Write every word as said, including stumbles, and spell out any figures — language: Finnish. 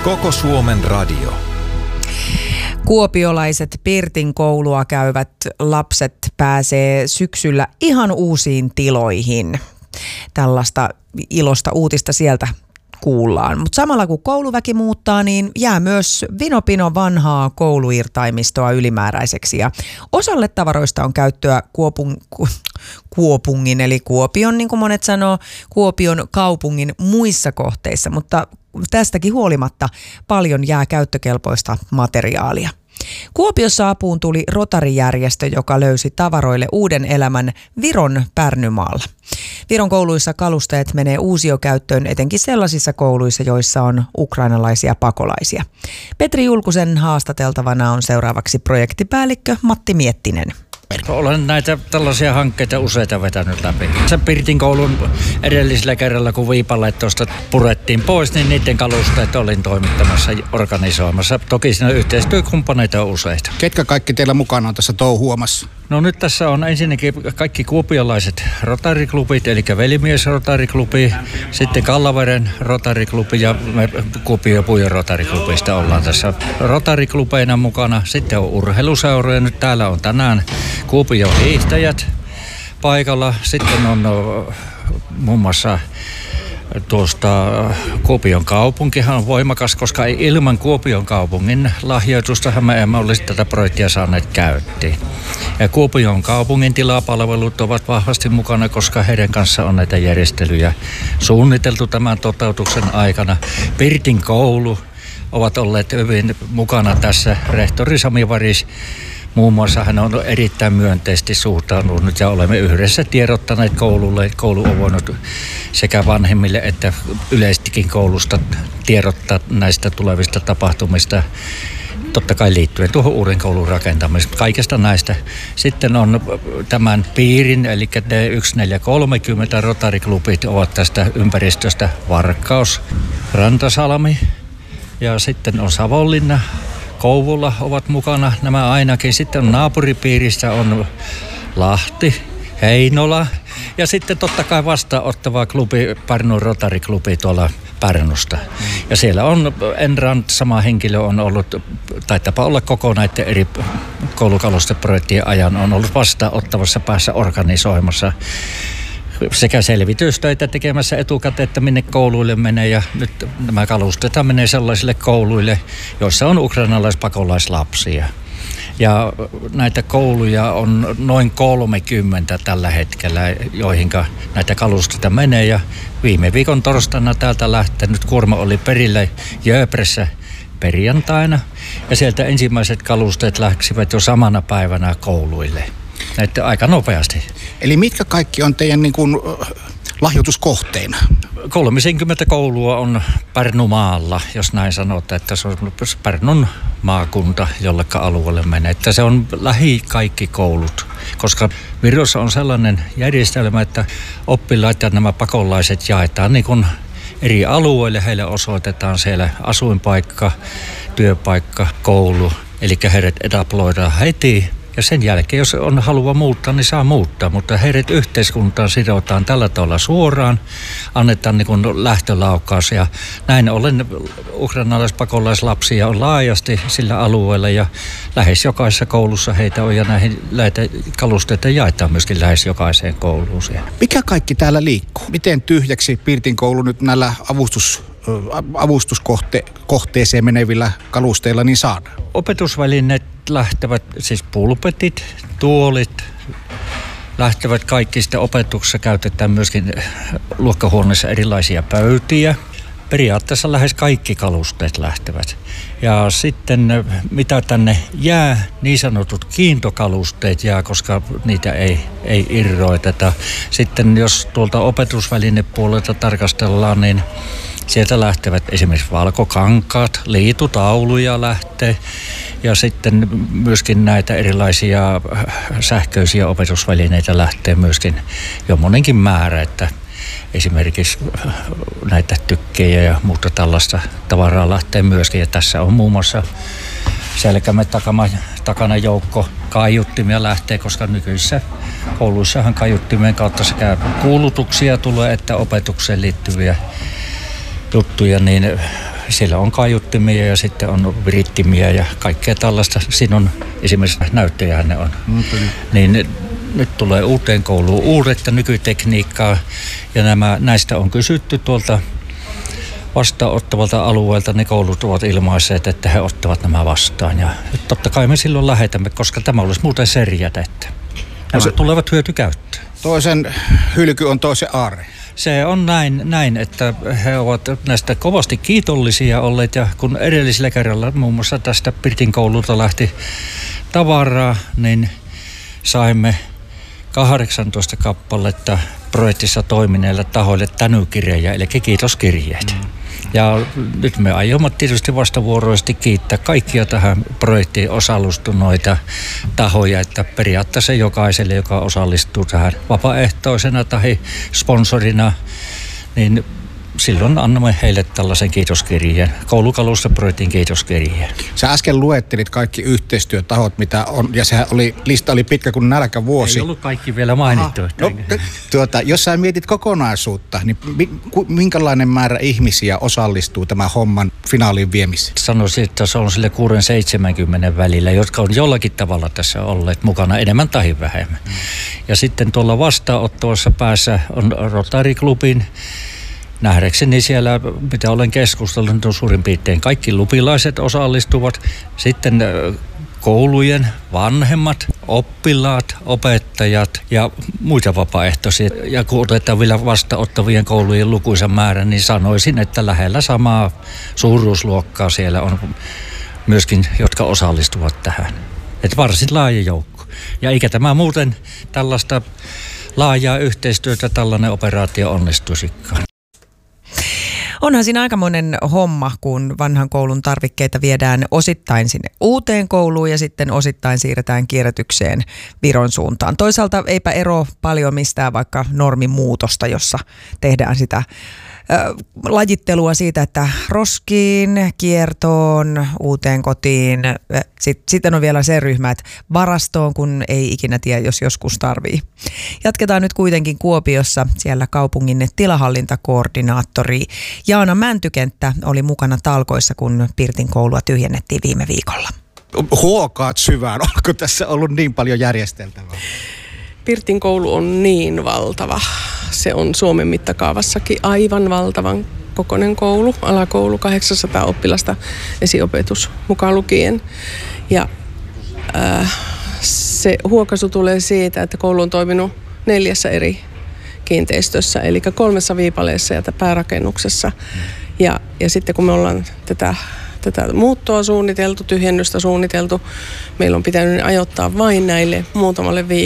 Koko Suomen radio. Kuopiolaiset Pirtin koulua käyvät lapset pääsee syksyllä ihan uusiin tiloihin. Tällaista ilosta uutista sieltä kuullaan. Mutta samalla kun kouluväki muuttaa, niin jää myös vinopino vanhaa kouluirtaimistoa ylimääräiseksi. Ja osalle tavaroista on käyttöä Kuopun, ku, Kuopungin, eli Kuopion, niin kuin monet sanoo, Kuopion kaupungin muissa kohteissa. Mutta tästäkin huolimatta paljon jää käyttökelpoista materiaalia. Kuopiossa apuun tuli Rotary-järjestö, joka löysi tavaroille uuden elämän Viron Pärnymaalla. Viron kouluissa kalusteet menee uusiokäyttöön etenkin sellaisissa kouluissa, joissa on ukrainalaisia pakolaisia. Petri Julkusen haastateltavana on seuraavaksi projektipäällikkö Matti Miettinen. Olen näitä tällaisia hankkeita useita vetänyt läpi. Se Pirtin koulun edellisellä kerralla, kun viipalaitteesta purettiin pois, niin niiden kalusteet olin toimittamassa, organisoimassa. Toki siinä yhteistyökumppaneita on useita. Ketkä kaikki teillä mukana on tässä touhuamassa? No nyt tässä on ensinnäkin kaikki kuopiolaiset Rotary-klubit, eli Velimies Rotary-klubi, sitten Kallaveren Rotary-klubi ja me Kuopio ja Pujon Rotary-klubista ollaan tässä Rotary-klubeina mukana. Sitten on urheiluseuroja, nyt täällä on tänään Kuopion hiihtäjät paikalla. Sitten on muun muassa tuosta Kuopion kaupunkihan on voimakas, koska ilman Kuopion kaupungin lahjoitustahan me emme olisi tätä projektia saaneet käyttiin. Ja Kuopion kaupungin tilapalvelut ovat vahvasti mukana, koska heidän kanssa on näitä järjestelyjä suunniteltu tämän toteutuksen aikana. Pirtin koulu ovat olleet hyvin mukana tässä. Rehtori Sami Varis muun muassa hän on erittäin myönteisesti suhtautunut ja olemme yhdessä tiedottaneet koululle. Koulu on voinut sekä vanhemmille että yleistikin koulusta tiedottaa näistä tulevista tapahtumista. Totta kai liittyen tuohon uuden koulun rakentamiseen. Kaikesta näistä. Sitten on tämän piirin, eli D yksi neljä kolmekymmentä Rotary-klubit ovat tästä ympäristöstä Varkaus, Rantasalmi ja sitten on Savonlinna. Kouvola ovat mukana, nämä ainakin. Sitten on naapuripiirissä on Lahti, Heinola ja sitten totta kai vastaanottava klubi, Pärnun Rotary-klubi tuolla Pärnusta. Ja siellä on Enran sama henkilö on ollut, taitapa olla koko näiden eri koulukalusteprojektien ajan, on ollut vastaanottavassa päässä organisoimassa sekä selvitystöitä tekemässä etukäteen, että minne kouluille menee, ja nyt nämä kalusteet menee sellaisille kouluille, joissa on ukrainalaispakolaислapsia. Ja näitä kouluja on noin kolmekymmentä tällä hetkellä, joihinka näitä kalusteita menee, ja viime viikon torstaina täältä lähtenyt kuorma oli perille Jööpressä perjantaina, ja sieltä ensimmäiset kalusteet läksivät jo samana päivänä kouluille. Näitä aika nopeasti. Eli mitkä kaikki on teidän niin kuin lahjoituskohteina? kolmekymmentä koulua on Pärnumaalla, jos näin sanotaan, että se on Pärnun maakunta, jolleka alueelle menee. Että se on lähi kaikki koulut, koska Virossa on sellainen järjestelmä, että oppilaat ja nämä pakolaiset jaetaan niin kuin eri alueille. Heille osoitetaan siellä asuinpaikka, työpaikka, koulu, eli heidät etaploidaan heti. Ja sen jälkeen, jos on halua muuttaa, niin saa muuttaa, mutta heidät yhteiskuntaan sidotaan tällä tavalla suoraan, annetaan niin kuin lähtölaukaus, ja näin ollen ukrainalaispakolaislapsia on laajasti sillä alueella, ja lähes jokaisessa koulussa heitä on, ja näihin näitä kalusteita jaetaan myöskin lähes jokaiseen kouluun siellä. Mikä kaikki täällä liikkuu? Miten tyhjäksi Pirtin koulu nyt näillä avustus, avustuskohteeseen menevillä kalusteilla niin saadaan? Opetusvälineet lähtevät, siis pulpetit, tuolit, lähtevät kaikki. Sitten opetuksessa käytetään myöskin luokkahuoneessa erilaisia pöytiä. Periaatteessa lähes kaikki kalusteet lähtevät. Ja sitten mitä tänne jää, niin sanotut kiintokalusteet jää, koska niitä ei, ei irroiteta. Sitten jos tuolta opetusvälinepuolelta tarkastellaan, niin sieltä lähtevät esimerkiksi valkokankaat, liitutauluja lähtee, ja sitten myöskin näitä erilaisia sähköisiä opetusvälineitä lähtee myöskin jo monenkin määrä, että esimerkiksi näitä tykkejä ja muuta tällaista tavaraa lähtee myöskin, ja tässä on muun muassa selkämme takana, takana joukko kaiuttimia lähtee, koska nykyisissä kouluissahan kaiuttimien kautta sekä kuulutuksia tulee että opetukseen liittyviä juttuja, niin siellä on kaiuttimia ja sitten on virittimiä ja kaikkea tällaista. Siinä on esimerkiksi näyttäjähän ne on. Mm, niin nyt tulee uuteen kouluun uudet ja nykytekniikkaa ja nämä, näistä on kysytty tuolta vastaanottavalta alueelta. Ne koulut ovat ilmaisseet, että he ottavat nämä vastaan ja totta kai me silloin lähetämme, koska tämä olisi muuten serjätä, että nämä se tulevat hyötykäyttöön. Toisen hylky on toisen aarre. Se on näin, näin, että he ovat näistä kovasti kiitollisia olleet ja kun edellisellä kerralla muun muassa tästä Pirtin koululta lähti tavaraa, niin saimme kahdeksantoista kappaletta projektissa toimineille tahoille tänykirjejä, eli kiitoskirjeet. Mm. Ja nyt me aiomme tietysti vastavuoroisesti kiittää kaikkia tähän projektiin osallistuneita tahoja, että periaatteessa jokaiselle, joka osallistuu tähän vapaaehtoisena tai sponsorina, niin silloin annamme heille tällaisen kiitoskirjeen, koulukalusta projektin kiitoskirjeen. Sä äsken luettelit kaikki yhteistyötahot, mitä on, ja se oli, lista oli pitkä kuin nälkävuosi. Ei ollut kaikki vielä mainittu. No, tuota, jos sä mietit kokonaisuutta, niin minkälainen määrä ihmisiä osallistuu tämän homman finaaliin viemiseen? Sanoisin, että se on sille kuusi seitsemänkymmentä välillä, jotka on jollakin tavalla tässä olleet mukana, enemmän tai vähemmän. Mm. Ja sitten tuolla vastaanottavassa päässä on Rotary Clubin. Nähdäkseni siellä, mitä olen keskustellut, on suurin piirtein kaikki lupilaiset osallistuvat. Sitten koulujen vanhemmat, oppilaat, opettajat ja muita vapaaehtoisia. Ja kun otetaan vielä vastaanottavien koulujen lukuisen määrän, niin sanoisin, että lähellä samaa suuruusluokkaa siellä on myöskin, jotka osallistuvat tähän. Että varsin laaja joukko. Ja eikä tämä muuten tällaista laajaa yhteistyötä tällainen operaatio onnistuisikaan. Onhan siinä aikamoinen homma, kun vanhan koulun tarvikkeita viedään osittain sinne uuteen kouluun ja sitten osittain siirretään kierrätykseen Viron suuntaan. Toisaalta eipä ero paljon mistään vaikka normimuutosta, jossa tehdään sitä lajittelua siitä, että roskiin, kiertoon, uuteen kotiin. Sitten on vielä se ryhmä, että varastoon, kun ei ikinä tiedä, jos joskus tarvii. Jatketaan nyt kuitenkin Kuopiossa. Siellä kaupungin tilahallintakoordinaattori Jaana Mäntykenttä oli mukana talkoissa, kun Pirtin koulua tyhjennettiin viime viikolla. Huokaat syvään. Onko tässä ollut niin paljon järjesteltävää? Pirtin koulu on niin valtava. Se on Suomen mittakaavassakin aivan valtavan kokoinen koulu, alakoulu, kahdeksansataa oppilasta, esiopetus mukaan lukien. Ja äh, se huokaisu tulee siitä, että koulu on toiminut neljässä eri kiinteistössä, eli kolmessa viipaleessa ja päärakennuksessa. Ja, ja sitten kun me ollaan tätä, tätä muuttoa suunniteltu, tyhjennystä suunniteltu, meillä on pitänyt ajoittaa vain näille muutamalle viikolle.